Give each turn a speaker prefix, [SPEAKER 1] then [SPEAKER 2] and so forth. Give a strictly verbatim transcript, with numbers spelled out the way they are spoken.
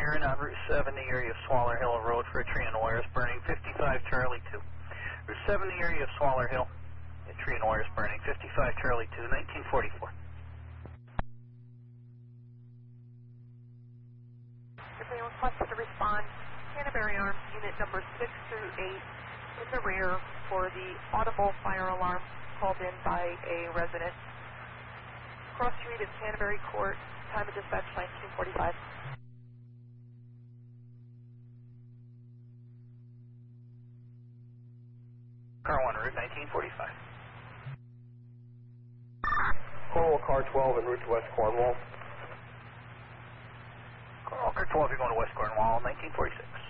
[SPEAKER 1] Aaron on Route seventy, area of Swaller Hill Road for a tree and wires burning, fifty-five Charlie two. Route seventy, area of Swaller Hill, a tree and wires burning, fifty-five Charlie two, nineteen forty-four.
[SPEAKER 2] If we requested to respond, Canterbury Arms unit number six through eight in the rear for the audible fire alarm called in by a resident. Cross Street is Canterbury Court, time of dispatch nineteen forty-five.
[SPEAKER 1] Car one, route nineteen forty-five.
[SPEAKER 3] Cornwall, car twelve en route to West Cornwall.
[SPEAKER 1] Cornwall, car twelve, you're going to West Cornwall, nineteen forty-six.